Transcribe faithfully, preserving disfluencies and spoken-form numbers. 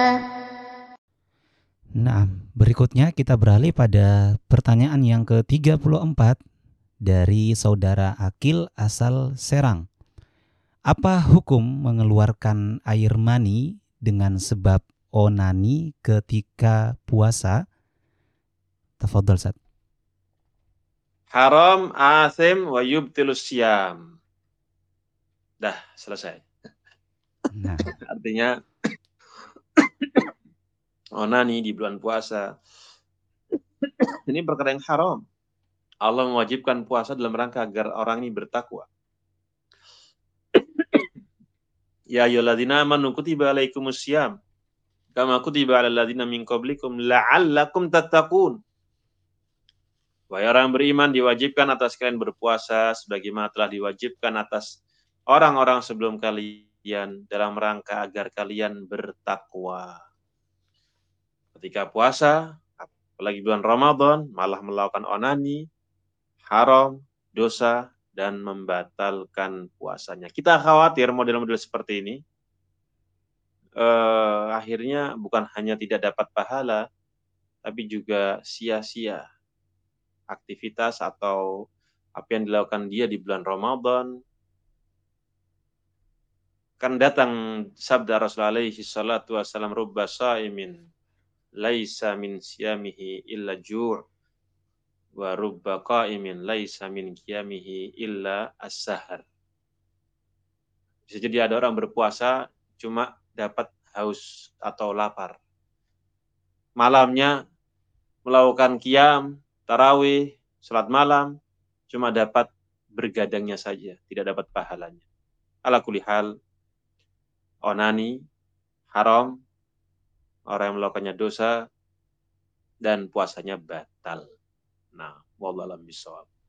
Nah, berikutnya kita beralih pada pertanyaan yang ke tiga puluh empat dari saudara Akil asal Serang. Apa hukum mengeluarkan air mani dengan sebab onani ketika puasa? Tafadhol, Ustaz. Haram, asim, wa yubtilus syam. Dah, selesai. Nah, Artinya, onani di bulan puasa. Ini perkara yang haram. Allah mewajibkan puasa dalam rangka agar orang ini bertakwa. Ya ayyuhalladzina amanu kutiba alaikumus syiyam kama kutiba alal ladzina min qablikum la'allakum tattaqun. Wahai orang beriman, diwajibkan atas kalian berpuasa sebagaimana telah diwajibkan atas orang-orang sebelum kalian dalam rangka agar kalian bertakwa. Ketika puasa, apalagi bulan Ramadan, malah melakukan onani, haram, dosa, dan membatalkan puasanya. Kita khawatir model-model seperti ini eh, akhirnya bukan hanya tidak dapat pahala, tapi juga sia-sia aktivitas atau apa yang dilakukan dia di bulan Ramadan. Kan datang sabda Rasulullah alaihi salatu wassalam, rubba sa'imin laisa min siyamihi illa ju' wa rubba qa'imin laisa min qiyamihi illa as-sahar. Bisa jadi ada orang berpuasa cuma dapat haus atau lapar. Malamnya melakukan qiyam, tarawih, salat malam, cuma dapat bergadangnya saja, tidak dapat pahalanya. Ala kulli hal, onani, haram, orang yang melakukannya dosa, dan puasanya batal. Nah, wallahu a'lam bishawab.